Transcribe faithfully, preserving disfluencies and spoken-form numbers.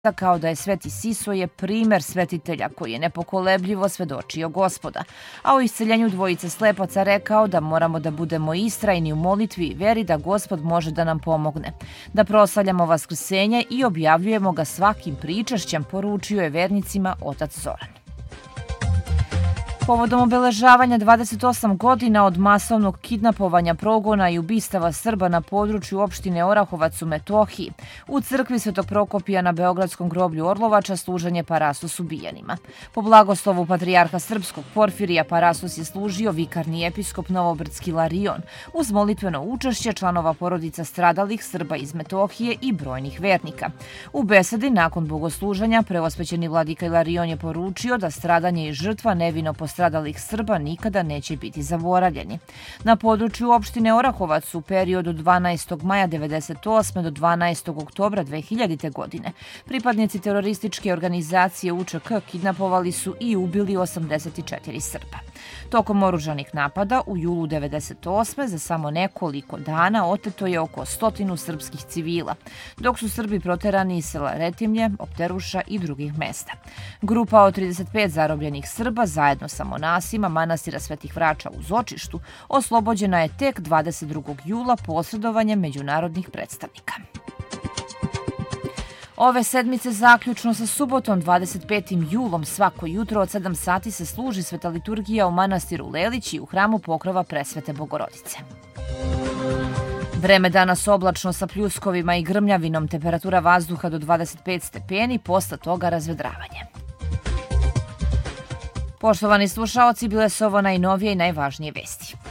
kao da je Sveti Sisoje primer svetitelja koji je nepokolebljivo svedočio Gospoda, a o isceljenju dvojice slepaca rekao da moramo da budemo istrajni u molitvi i veri da Gospod može da nam pomogne, da proslavljamo vaskrsenje i objavljujemo ga svakim pričašćem, poručio je vernicima otac Zoran. Povodom obeležavanja dvadeset osam godina od masovnog kidnapovanja, progona i ubistava Srba na području opštine Orahovac u Metohiji, u crkvi Svetog Prokopija na Beogradskom groblju Orlovača služen je parasus ubijenima. Po blagoslovu patrijarha srpskog Porfirija parasus je služio vikarni episkop Novobrdski Ilarion uz molitveno učešće članova porodica stradalih Srba iz Metohije i brojnih vernika. U besedi nakon bogosluženja preosvećeni vladika Ilarion je poručio da stradanje i žrtva nevino postradalih Srba nikada neće biti zaboravljeni. Na području opštine Orahovac u periodu od dvanaestog maja devedeset osme do dvanaestog oktobra dve hiljadite. godine pripadnici terorističke organizacije U Č K kidnapovali su i ubili osamdeset četiri Srba. Tokom oružanih napada u julu devedeset osme za samo nekoliko dana oteto je oko stotinu srpskih civila, dok su Srbi proterani iz sela Retimlje, Opteruša i drugih mesta. Grupa od trideset pet zarobljenih Srba zajedno sa monasima manastira Svetih Vrača u Zočištu oslobođena je tek dvadeset drugog jula posredovanjem međunarodnih predstavnika. Ove sedmice zaključno sa subotom dvadeset petim julom svako jutro od sedam sati se služi sveta liturgija u manastiru Lelić i u hramu Pokrova Presvete Bogorodice. Vreme danas oblačno sa pljuskovima i grmljavinom, temperatura vazduha do dvadeset pet stepeni, posle toga razvedravanje. Poštovani slušaoci, bile su ovo najnovije i najvažnije vesti.